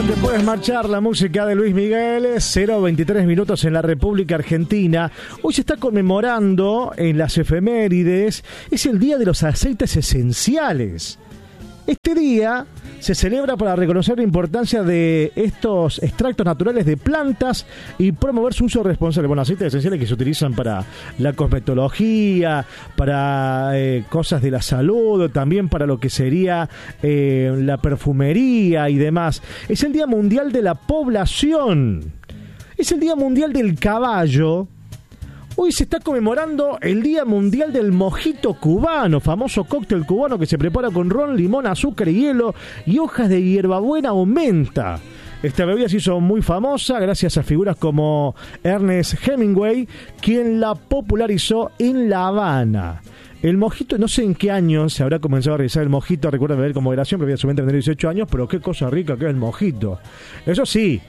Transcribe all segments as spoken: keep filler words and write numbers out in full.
Te puedes marchar la música de Luis Miguel, cero veintitrés minutos en la República Argentina. Hoy se está conmemorando en las efemérides, es el Día de los Aceites Esenciales. Este día se celebra para reconocer la importancia de estos extractos naturales de plantas y promover su uso responsable. Bueno, aceites esenciales que se utilizan para la cosmetología, para eh, cosas de la salud, también para lo que sería eh, la perfumería y demás. Es el Día Mundial de la Población. Es el Día Mundial del Caballo. Hoy se está conmemorando el Día Mundial del Mojito Cubano, famoso cóctel cubano que se prepara con ron, limón, azúcar y hielo y hojas de hierbabuena o menta. Esta bebida se hizo muy famosa gracias a figuras como Ernest Hemingway, quien la popularizó en La Habana. El mojito, no sé en qué año se habrá comenzado a realizar el mojito, recuerda beber con moderación, pero obviamente tener dieciocho años, pero qué cosa rica que es el mojito. Eso sí,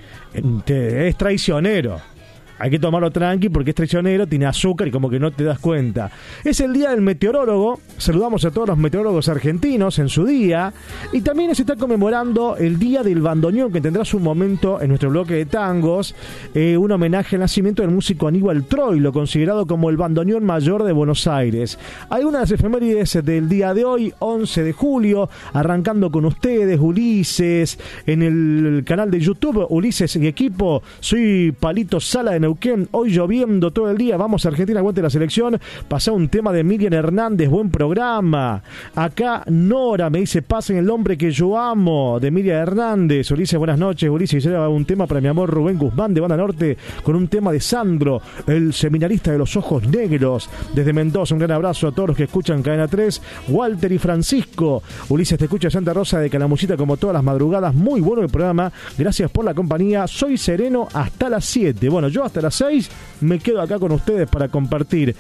es traicionero. Hay que tomarlo tranqui porque es traicionero, tiene azúcar y como que no te das cuenta. Es el Día del Meteorólogo. Saludamos a todos los meteorólogos argentinos en su día. Y también se está conmemorando el Día del Bandoneón, que tendrá su momento en nuestro bloque de tangos. Eh, un homenaje al nacimiento del músico Aníbal Troilo, considerado como el bandoneón mayor de Buenos Aires. Algunas de las efemérides del día de hoy, once de julio, arrancando con ustedes, Ulises, en el canal de YouTube, Ulises y equipo. Soy Palito Sala de Neuquén, hoy lloviendo todo el día. Vamos a Argentina, aguante la selección. Pasá un tema de Miriam Hernández, buen programa. Acá Nora me dice, pasen el hombre que yo amo, de Miriam Hernández. Ulises, buenas noches. Ulises, yo un tema para mi amor Rubén Guzmán de Banda Norte, con un tema de Sandro, el seminarista de los ojos negros, desde Mendoza. Un gran abrazo a todos los que escuchan Cadena tres. Walter y Francisco. Ulises, te escucha Santa Rosa de Calamuchita como todas las madrugadas. Muy bueno el programa, gracias por la compañía. Soy sereno hasta las siete. Bueno, yo hasta las seis me quedo acá con ustedes para compartir.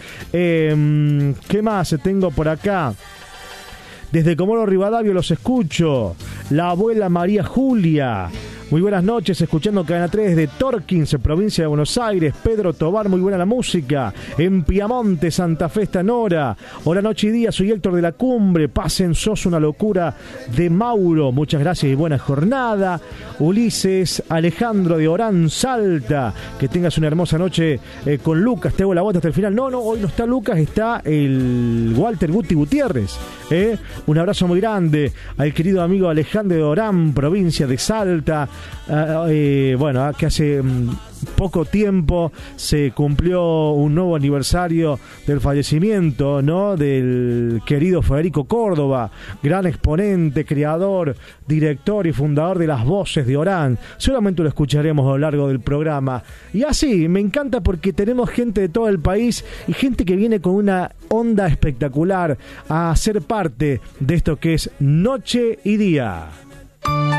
Eh, ¿Qué más tengo por acá? Desde Comodoro Rivadavia los escucho. La abuela María Julia. Muy buenas noches, escuchando Cadena tres de Torkins, provincia de Buenos Aires. Pedro Tobar, muy buena la música. En Piamonte, Santa Fe, está Nora. Hola, noche y día, soy Héctor de la Cumbre. Pasen, sos una locura, de Mauro. Muchas gracias y buena jornada. Ulises, Alejandro de Orán, Salta. Que tengas una hermosa noche eh, con Lucas. Te hago la bota hasta el final. No, no, hoy no está Lucas, está el Walter Guti Gutiérrez. ¿eh? Un abrazo muy grande al querido amigo Alejandro de Orán, provincia de Salta. Uh, eh, bueno, que hace um, poco tiempo se cumplió un nuevo aniversario del fallecimiento, ¿no? Del querido Federico Córdoba, gran exponente, creador, director y fundador de Las Voces de Orán. Seguramente lo escucharemos a lo largo del programa. Y así, me encanta porque tenemos gente de todo el país y gente que viene con una onda espectacular a ser parte de esto que es Noche y Día.